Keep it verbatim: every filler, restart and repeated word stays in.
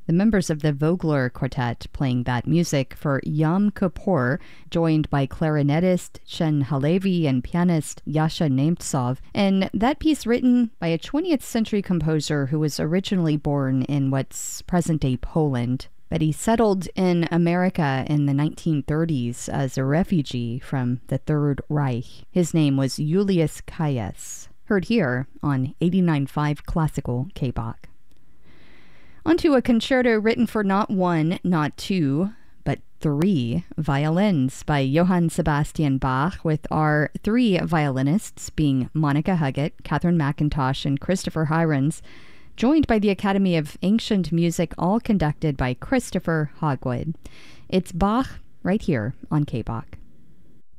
The members of the Vogler Quartet playing that music for Yom Kippur, joined by clarinetist Chen Halevi and pianist Yasha Nemtsov, and that piece written by a twentieth century composer who was originally born in what's present-day Poland, but he settled in America in the nineteen thirties as a refugee from the Third Reich. His name was Julius Kayes. Heard here on eighty-nine point five Classical K-Bach. Onto a concerto written for not one, not two, but three violins by Johann Sebastian Bach, with our three violinists being Monica Huggett, Catherine McIntosh, and Christopher Hirons, joined by the Academy of Ancient Music, all conducted by Christopher Hogwood. It's Bach right here on K-Bach.